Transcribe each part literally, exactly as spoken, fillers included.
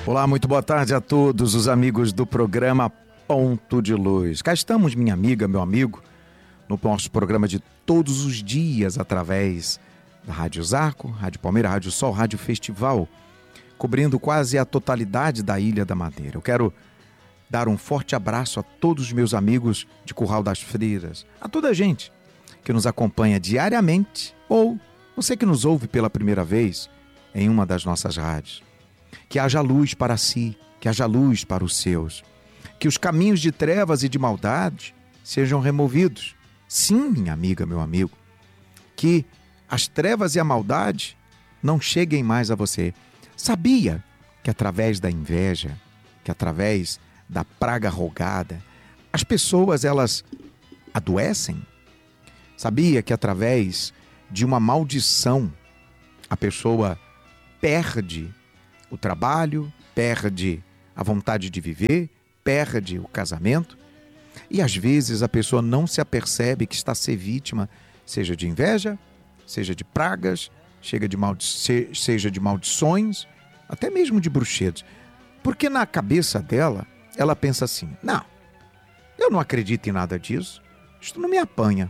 Olá, muito boa tarde a todos os amigos do programa Ponto de Luz. Cá estamos, minha amiga, meu amigo, no nosso programa de todos os dias através da Rádio Zarco, Rádio Palmeira, Rádio Sol, Rádio Festival, cobrindo quase a totalidade da Ilha da Madeira. Eu quero dar um forte abraço a todos os meus amigos de Curral das Freiras, a toda a gente que nos acompanha diariamente ou você que nos ouve pela primeira vez em uma das nossas rádios. Que haja luz para si, que haja luz para os seus. Que os caminhos de trevas e de maldade sejam removidos. Sim, minha amiga, meu amigo. Que as trevas e a maldade não cheguem mais a você. Sabia que através da inveja, que através da praga rogada, as pessoas, elas adoecem? Sabia que através de uma maldição, a pessoa perde o trabalho, perde a vontade de viver, perde o casamento? E às vezes a pessoa não se apercebe que está a ser vítima, seja de inveja, seja de pragas, seja de, maldi- seja de maldições, até mesmo de bruxedos. Porque na cabeça dela, ela pensa assim: não, eu não acredito em nada disso, isto não me apanha.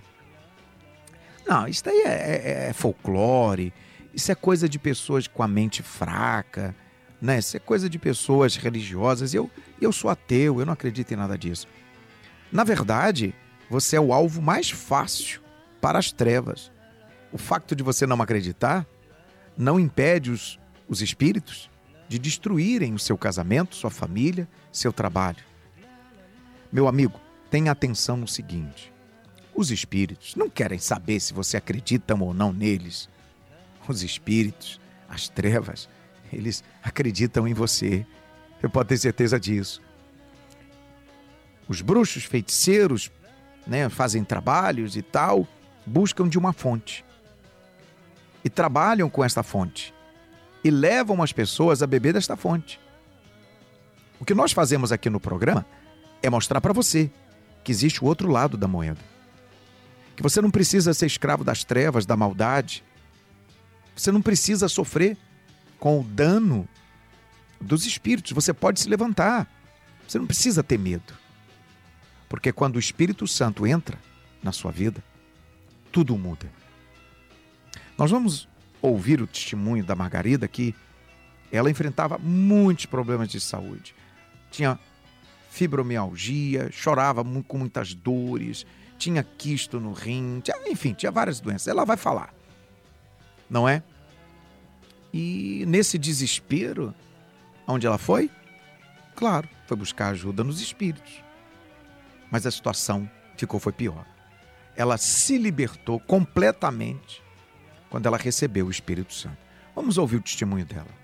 Não, isso daí é, é, é folclore, isso é coisa de pessoas com a mente fraca, né? Isso é coisa de pessoas religiosas. Eu, eu sou ateu, eu não acredito em nada disso. Na verdade, você é o alvo mais fácil para as trevas. O facto de você não acreditar não impede os, os espíritos de destruírem o seu casamento, sua família, seu trabalho. Meu amigo, tenha atenção no seguinte: os espíritos não querem saber se você acredita ou não neles. Os espíritos, as trevas, eles acreditam em você. Você pode ter certeza disso. Os bruxos, feiticeiros, né, fazem trabalhos e tal, buscam de uma fonte. E trabalham com esta fonte. E levam as pessoas a beber desta fonte. O que nós fazemos aqui no programa é mostrar para você que existe o outro lado da moeda. Que você não precisa ser escravo das trevas, da maldade. Você não precisa sofrer com o dano dos espíritos. Você pode se levantar. Você não precisa ter medo. Porque quando o Espírito Santo entra na sua vida, tudo muda. Nós vamos ouvir o testemunho da Margarida, que ela enfrentava muitos problemas de saúde. Tinha fibromialgia, chorava com muitas dores, tinha quisto no rim, tinha, enfim, tinha várias doenças. Ela vai falar, não é? E nesse desespero, onde ela foi? Claro, foi buscar ajuda nos espíritos. Mas a situação ficou, foi pior. Ela se libertou completamente quando ela recebeu o Espírito Santo. Vamos ouvir o testemunho dela.